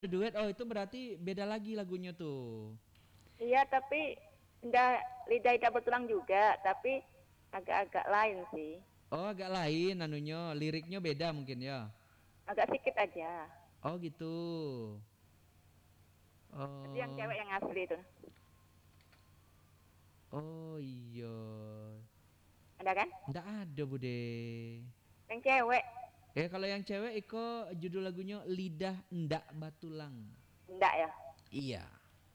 Duet, oh itu berarti beda lagi lagunya tuh. Iya, tapi enggak lidah tidak bertulang juga, tapi agak-agak lain sih. Oh agak lain anunya, liriknya beda mungkin ya. Agak sedikit aja. Oh gitu. Tapi yang Oh, cewek yang asli itu. oh iya. Ada kan? Nggak ada Bude. Yang cewek. Kalau yang cewek Iko judul lagunya Lidah Ndak Batulang. Enggak ya. Iya.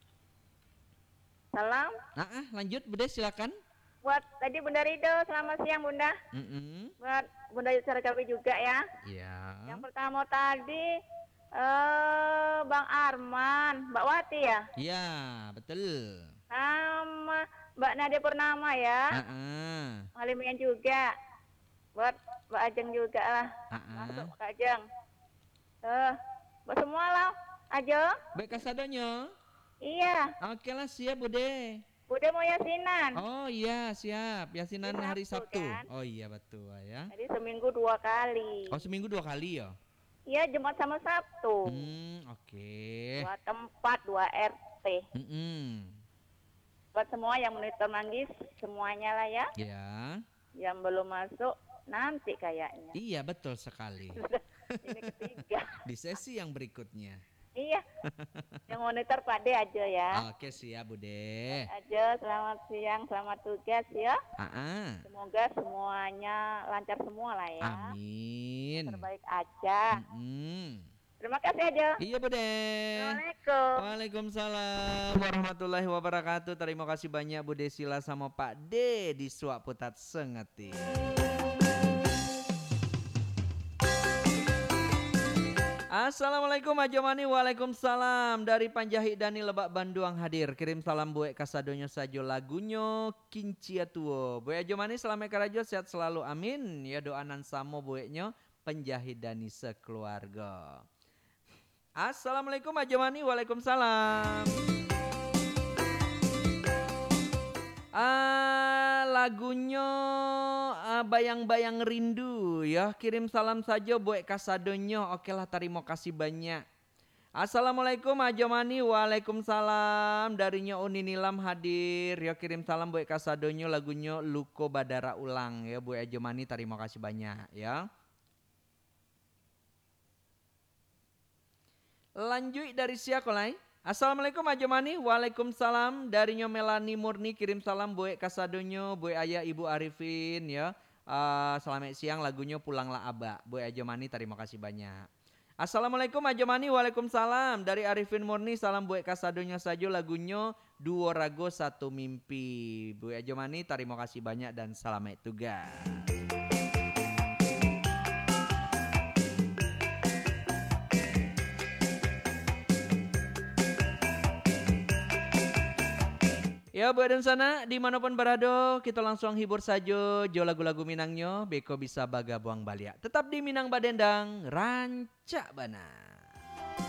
Salam Lanjut Bude silakan. buat tadi Bunda Rido. Selamat siang Bunda. Mm-mm. Buat Bunda Yusra Kawi juga ya. Iya. Yang pertama tadi Bang Arman, Mbak Wati ya. Iya, betul. Sama Mbak Nadia Purnama ya. Heeh. Malimian juga. Buat Mbak Ajeng juga lah. Masuk Heeh. Mbak Ajeng. Buat semua lah. Ajeng. Baik kasadonyo. Iya. Oke lah siap Bude. Bude mau yasinan. Oh iya siap. Di Yasinan hari Sabtu Sabtu. kan. Oh iya betul ya. Jadi seminggu 2 kali. Oh seminggu 2 kali ya. Iya, Jumat sama Sabtu. Oke. 2 tempat, 2 RT. Mm-mm. Buat semua yang monitor manggis, semuanya lah ya. Ya. Yang belum masuk, nanti kayaknya. Iya betul sekali. Ini ketiga. Di sesi yang berikutnya. Iya. Yang monitor Pak D aja ya. Oke siap Bude. Aja, selamat siang, selamat tugas ya. Ah. Semoga semuanya lancar semua lah ya. Amin. Terbaik aja. Mm-mm. Terima kasih aja. Iya Bude. Assalamualaikum. Waalaikumsalam warahmatullahi wabarakatuh. Terima kasih banyak Bude Sila sama Pak D di Suak Putat Sengeti. Assalamualaikum Ajomani. Waalaikumsalam. Dari Panjahit Dani Lebak Banduang hadir. Kirim salam buek kasadonyo sajo lagunyo Kincia Tuo. Buek Ajomani selamat karajo sehat selalu amin. Ya doanan samo bueknyo Panjahit Dani sekeluarga. Assalamualaikum Ajomani. Waalaikumsalam. Lagunya Bayang-Bayang Rindu ya. Kirim salam saja buat kasadonyo. Oke lah terima kasih banyak. Assalamualaikum Ajomani. Waalaikumsalam. Darinya Uni Nilam hadir ya. Kirim salam buat kasadonyo lagunya Luko Badara Ulang ya. Buat Ajomani terima kasih banyak ya. Lanjut dari Siakolai. Assalamualaikum Ajomani. Waalaikumsalam. Darinya Melani Murni kirim salam buat kasadonyo, buat ayah Ibu Arifin ya. Selamat siang lagunya Pulanglah Aba. Buat Ajomani terima kasih banyak. Assalamualaikum Ajomani. Waalaikumsalam. Dari Arifin Murni salam buat kasadonyo saja lagunya Duo Rago Satu Mimpi. Buat Ajomani terima kasih banyak dan selamat tugas. Ya buat dan sana dimanapun berada kita langsung hibur saja jo lagu-lagu Minangnya beko bisa baga buang baliak. Tetap di Minang Badendang rancak bana.